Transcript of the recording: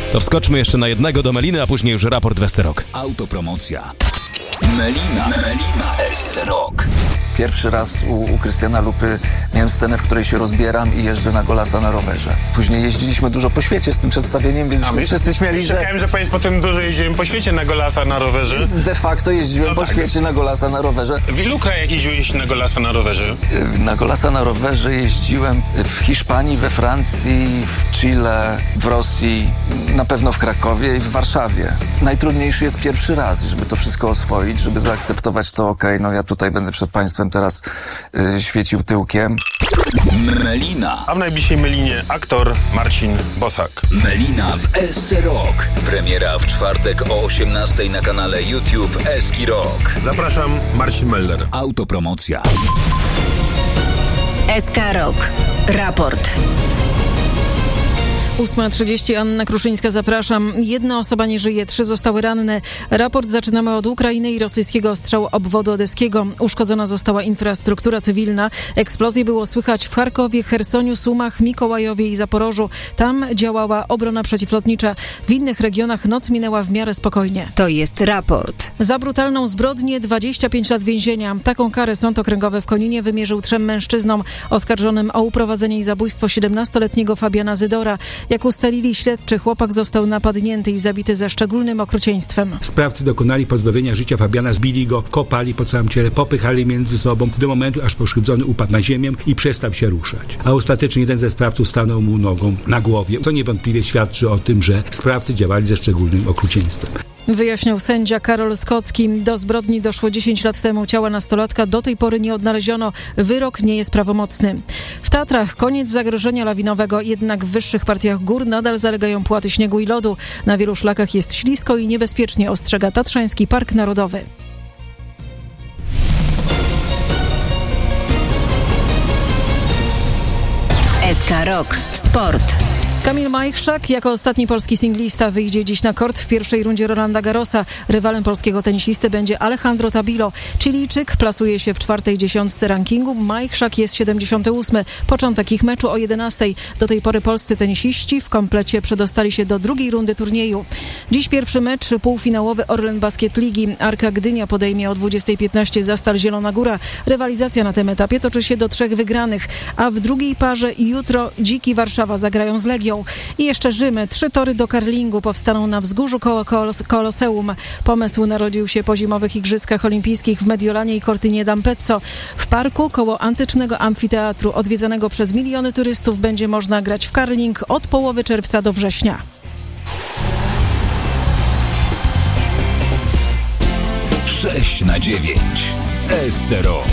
To wskoczmy jeszcze na jednego do Meliny, a później już raport w SC Rock. Autopromocja. Melina w SC Rock. Pierwszy raz u Krystiana Lupy miałem scenę, w której się rozbieram i jeżdżę na Golasa na rowerze. Później jeździliśmy dużo po świecie z tym przedstawieniem, więc wszyscy śmiali, że... Czekałem, że powiedz, potem dużo jeździłem po świecie na Golasa na rowerze. De facto jeździłem po świecie na Golasa na rowerze. W ilu krajach jeździłeś na Golasa na rowerze? Na Golasa na rowerze jeździłem w Hiszpanii, we Francji, w Chile, w Rosji, na pewno w Krakowie i w Warszawie. Najtrudniejszy jest pierwszy raz, żeby to wszystko oswoić, żeby zaakceptować to, no ja tutaj będę przed państwem teraz świecił tyłkiem. Melina. A w najbliższej Melinie aktor Marcin Bosak. Melina w SC Rock. Premiera w czwartek o 18:00 na kanale YouTube SC Rock. Zapraszam, Marcin Meller. Autopromocja. SK Rock. Raport. 8:30, Anna Kruszyńska, zapraszam. 1 osoba nie żyje, 3 zostały ranne. Raport zaczynamy od Ukrainy i rosyjskiego ostrzału obwodu odeskiego. Uszkodzona została infrastruktura cywilna. Eksplozje było słychać w Charkowie, Chersoniu, Sumach, Mikołajowie i Zaporożu. Tam działała obrona przeciwlotnicza. W innych regionach noc minęła w miarę spokojnie. To jest raport. Za brutalną zbrodnię 25 lat więzienia. Taką karę Sąd Okręgowy w Koninie wymierzył 3 mężczyznom oskarżonym o uprowadzenie i zabójstwo 17-letniego Fabiana Zydora. Jak ustalili śledczy, chłopak został napadnięty i zabity ze szczególnym okrucieństwem. Sprawcy dokonali pozbawienia życia Fabiana, zbili go, kopali po całym ciele, popychali między sobą do momentu, aż pokrzywdzony upadł na ziemię i przestał się ruszać. A ostatecznie jeden ze sprawców stanął mu nogą na głowie, co niewątpliwie świadczy o tym, że sprawcy działali ze szczególnym okrucieństwem. Wyjaśnił sędzia Karol Skocki. Do zbrodni doszło 10 lat temu. Ciała nastolatka do tej pory nie odnaleziono. Wyrok nie jest prawomocny. W Tatrach koniec zagrożenia lawinowego, jednak w wyższych partiach gór nadal zalegają płaty śniegu i lodu. Na wielu szlakach jest ślisko i niebezpiecznie, ostrzega Tatrzański Park Narodowy. SK Rock. Sport. Kamil Majchrzak jako ostatni polski singlista wyjdzie dziś na kort w pierwszej rundzie Rolanda Garrosa. Rywalem polskiego tenisisty będzie Alejandro Tabilo. Chilijczyk plasuje się w 4. dziesiątce rankingu. Majchrzak jest 78. Początek ich meczu o 11:00. Do tej pory polscy tenisiści w komplecie przedostali się do drugiej rundy turnieju. Dziś pierwszy mecz półfinałowy Orlen Basket Ligi. Arka Gdynia podejmie o 20:15 Zastal Zielona Góra. Rywalizacja na tym etapie toczy się do 3 wygranych, a w drugiej parze jutro Dziki Warszawa zagrają z Legią. I jeszcze Rzymy. 3 tory do curlingu powstaną na wzgórzu koło Koloseum. Pomysł narodził się po zimowych Igrzyskach Olimpijskich w Mediolanie i Cortinie d'Ampezzo. W parku koło antycznego amfiteatru odwiedzanego przez miliony turystów będzie można grać w curling od połowy czerwca do września. 6/9 w SC Rock.